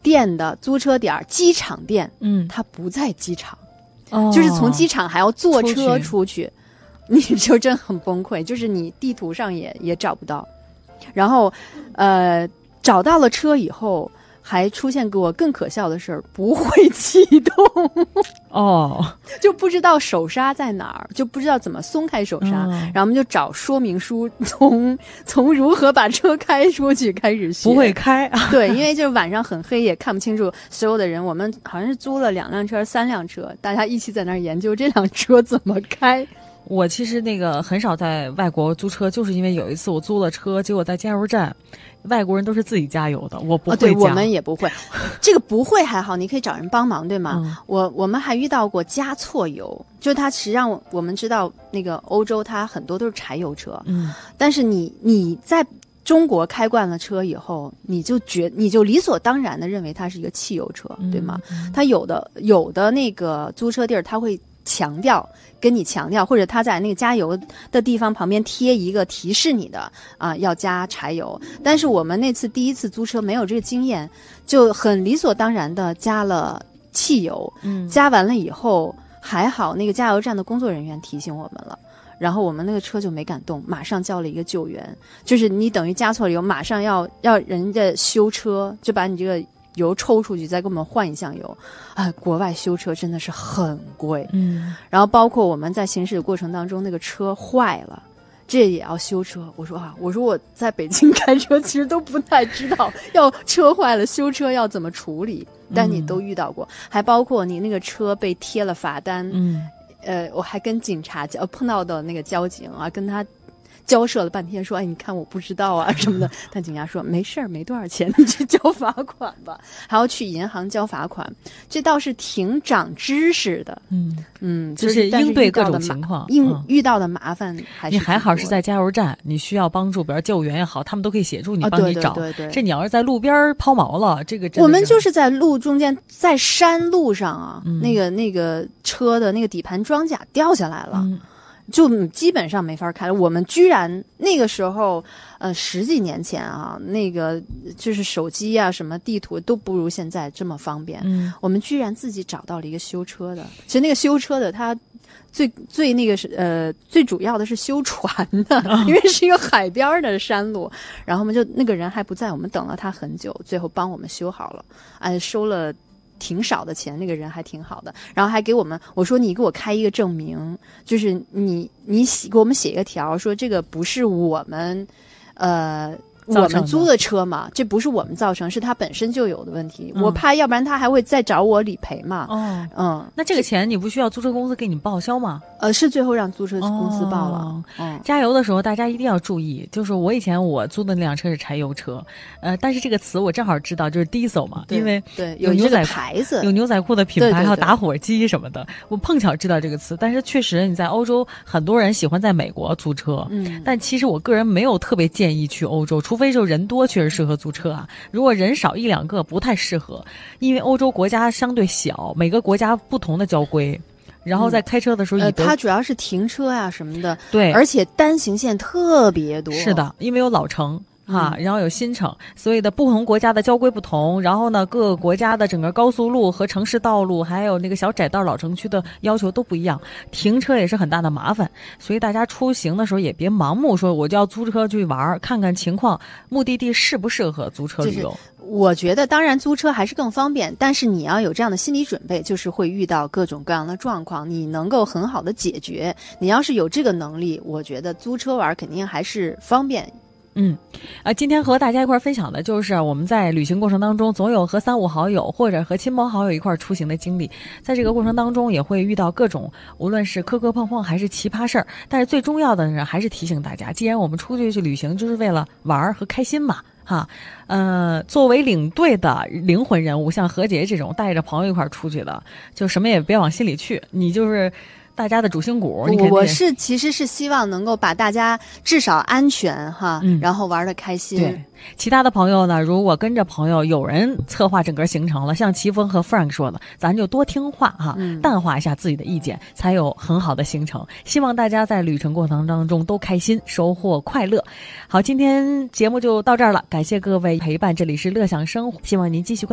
店的租车点机场店，它不在机场，就是从机场还要坐车出去，你就真很崩溃，就是你地图上也找不到。然后找到了车以后，还出现给我更可笑的事儿，不会启动就不知道手刹在哪儿，就不知道怎么松开手刹，然后我们就找说明书，从如何把车开出去开始学。 不会开对，因为就是晚上很黑，也看不清楚所有的人。我们好像是租了2辆车、3辆车，大家一起在那儿研究这辆车怎么开。 我其实很少在外国租车，就是因为有一次我租了车，结果在加油站，外国人都是自己加油的，我不会加。 对，我们也不会。这个不会还好，你可以找人帮忙，对吗？我们还遇到过加错油，就是它实际上我们知道那个欧洲它很多都是柴油车，但是你在中国开惯了车以后，你就理所当然的认为它是一个汽油车，对吗？它有的那个租车地儿，它会跟你强调，或者他在那个加油的地方旁边贴一个提示你的要加柴油。但是我们那次第一次租车没有这个经验，就很理所当然的加了汽油。加完了以后还好那个加油站的工作人员提醒我们了，然后我们那个车就没敢动，马上叫了一个救援，就是你等于加错了油，马上要人家修车，就把你这个油抽出去，再给我们换一箱油。国外修车真的是很贵。然后包括我们在行驶的过程当中，那个车坏了，这也要修车。我说我在北京开车其实都不太知道要车坏了修车要怎么处理，但你都遇到过。还包括你那个车被贴了罚单，我还跟警察碰到的那个交警跟他交涉了半天，说你看我不知道什么的，但警察说没事儿，没多少钱，你去交罚款吧。还要去银行交罚款，这倒是挺长知识的。 就是应对各种情况， 遇到的麻烦还是你还好是在加油站，你需要帮助，比如救援也好，他们都可以协助你，帮你找。 对， 这你要是在路边抛锚了，这个真的我们就是在路中间，在山路上那个车的那个底盘装甲掉下来了。就基本上没法开了。我们居然那个时候10几年前那个就是手机什么地图都不如现在这么方便。我们居然自己找到了一个修车的。其实那个修车的他最那个最主要的是修船的，因为是一个海边的山路。然后我们就那个人还不在，我们等了他很久，最后帮我们修好了。收了挺少的钱，那个人还挺好的，然后还给我们，我说你给我开一个证明，就是你给我们写一个条，说这个不是我们租的车嘛，这不是我们造成，是他本身就有的问题。我怕要不然他还会再找我理赔嘛。 那这个钱你不需要租车公司给你报销吗？ 是最后让租车公司报了。 加油的时候大家一定要注意，就是我以前我租的那辆车是柴油车，但是这个词我正好知道，就是 diesel 嘛，因为有牛仔牌子， 有牛仔裤的品牌，还有打火机什么的，我碰巧知道这个词。但是确实你在欧洲，很多人喜欢在美国租车，但其实我个人没有特别建议去欧洲，除非就人多确实适合租车如果人少1、2个不太适合，因为欧洲国家相对小，每个国家不同的交规。然后在开车的时候它主要是停车什么的， 对， 而且单行线特别多。 是的，因为有老城然后有新城，所以的不同国家的交规不同，然后呢，各个国家的整个高速路和城市道路，还有那个小窄道老城区的要求都不一样，停车也是很大的麻烦。所以大家出行的时候也别盲目说我就要租车去玩，看看情况，目的地适不适合租车旅游。 我觉得当然租车还是更方便，但是你要有这样的心理准备，就是会遇到各种各样的状况，你能够很好的解决。你要是有这个能力，我觉得租车玩肯定还是方便。 今天和大家一块分享的就是我们在旅行过程当中总有和3、5好友或者和亲朋好友一块出行的经历，在这个过程当中也会遇到各种无论是磕磕碰碰还是奇葩事儿，但是最重要的是还是提醒大家，既然我们出去旅行就是为了玩和开心嘛作为领队的灵魂人物，像何洁这种带着朋友一块出去的，就什么也别往心里去，你就是大家的主心骨。 我其实是希望能够把大家至少安全然后玩得开心。 对，其他的朋友呢，如果跟着朋友有人策划整个行程了，像齐峰和 Frank 说的，咱就多听话淡化一下自己的意见，才有很好的行程。希望大家在旅程过程当中都开心，收获快乐。好，今天节目就到这儿了，感谢各位陪伴，这里是乐享生活，希望您继续关注。